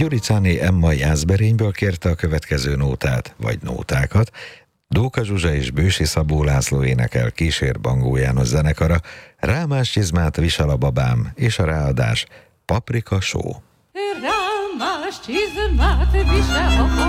Gyuricáné Emma Jászberényből kérte a következő nótát, vagy nótákat. Dóka Zsuzsa és Bősi Szabó László énekel Kísér Bangó János zenekara, Rámás csizmát visel a babám, és a ráadás Paprika só. Rámás csizmát visel a babám,